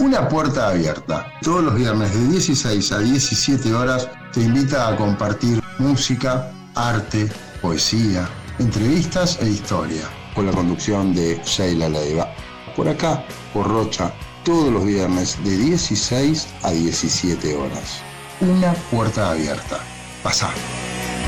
Una puerta abierta. Todos los viernes de 16 a 17 horas te invita a compartir música, arte, poesía, entrevistas e historia. Con la conducción de Sheila Leiva. Por acá, por Rocha, todos los viernes de 16 a 17 horas. Una puerta abierta. Pasá.